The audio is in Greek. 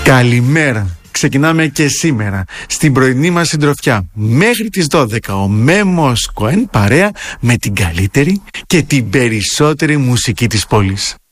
Καλημέρα. Ξεκινάμε και σήμερα στην πρωινή μας συντροφιά μέχρι τις 12 ο Μέμος Κοέν παρέα με την καλύτερη και την περισσότερη μουσική της πόλης.